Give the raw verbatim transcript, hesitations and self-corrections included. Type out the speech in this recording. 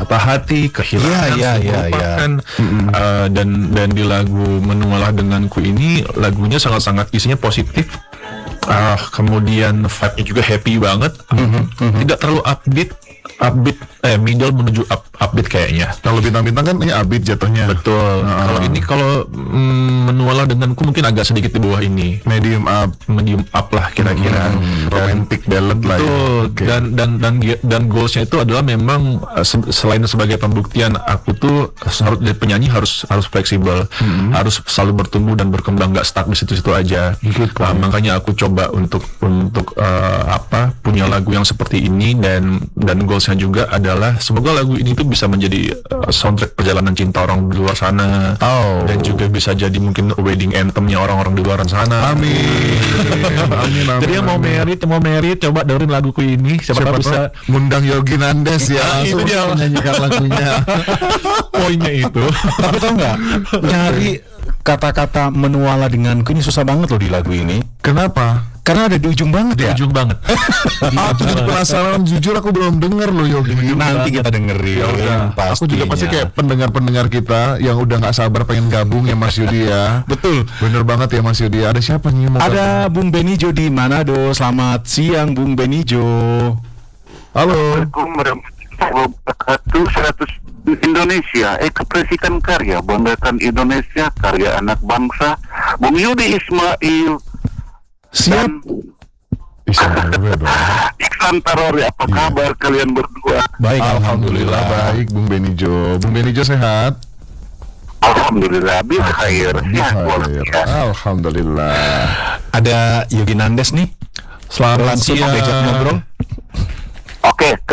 patah hati, kehilangan, Iya, iya, iya, melupakan. Uh, dan dan di lagu Menualah Denganku ini lagunya sangat-sangat isinya positif. Uh, kemudian vibe-nya juga happy banget, tidak terlalu upbeat, upbeat eh middle menuju up, upbeat kayaknya. Kalau bintang-bintang kan ini upbeat jatuhnya. Betul. Ah. Kalau ini kalau mm, Menualah Denganku mungkin agak sedikit di bawah ini, Medium up, medium up lah kira-kira. Hmm, romantic ballad lah ya. Betul. Oke. Dan dan dan dan goalsnya itu adalah memang uh, se- selain sebagai pembuktian aku tuh harus dari penyanyi harus harus fleksibel, harus selalu bertumbuh dan berkembang, nggak stuck di situ-situ aja. Uh, makanya aku coba untuk untuk uh, apa punya lagu yang seperti ini, dan dan goalsnya juga adalah semoga lagu ini tuh bisa menjadi uh, soundtrack perjalanan cinta orang di luar sana. Oh. Dan juga bisa jadi mungkin wedding anthemnya orang-orang di luar sana. Amin. Amin, amin. Jadi yang mau amin. merit, yang mau merit, coba dengerin laguku ini. Siapa, Siapa tahu bisa tahu ngundang Yogi Nandes ya, Ah, langsung itu dia. menyanyikan lagunya. poinnya itu. Tapi tau nggak, nyari kata-kata Menualah Denganku ini susah banget loh di lagu ini. Kenapa? Karena ada di ujung banget ya. Ujung banget. Aku jadi penasaran, jujur aku belum denger loh Yogi. Nanti kita dengerin. Ya udah, aku juga pasti pastinya. kayak pendengar-pendengar kita yang udah nggak sabar pengen gabung ya Mas Yudi ya. Betul. Bener banget ya Mas Yudi. Ada siapa nih yang mau Ada Bung Benijo di Manado. Selamat siang Bung Benijo. gabung? Halo. Assalamualaikum warahmatullahi wabarakatuh. seratus Indonesia, ekspresikan karya, banggakan Indonesia, karya anak bangsa. Bung Yudi Ismail Siap. dan Bisa juga dong. Iksan Tarori. Apa kabar kalian berdua? Baik, Alhamdulillah baik Bung Benijo. Bung Benijo sehat? Alhamdulillah, bil khair. Ya, luar Khair. biasa. Alhamdulillah. Ada Yogi Nandes nih. Selamat Langsung siang. diajak ngobrol. Oke,